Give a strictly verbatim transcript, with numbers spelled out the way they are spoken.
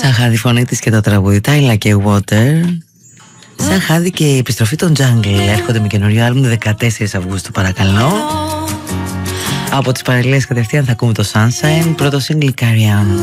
Σαν χάδι φωνή της και το τραγούδι Tyla και Water. Σαν χάδι και η επιστροφή των Jungle. Έρχονται με καινούριο άλμπουμ δεκατέσσερις Αυγούστου, παρακαλώ. Από τις παραλίες κατευθείαν θα ακούμε το Sunshine. Πρώτο single Carry On.